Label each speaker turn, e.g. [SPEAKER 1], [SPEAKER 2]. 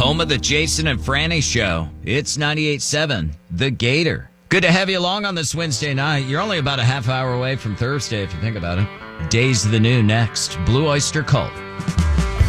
[SPEAKER 1] home of the Jason and Franny Show. It's 98.7, The Gator. Good to have you along on this Wednesday night. You're only about a half hour away from Thursday, if you think about it. Days of the New next. Blue Oyster Cult.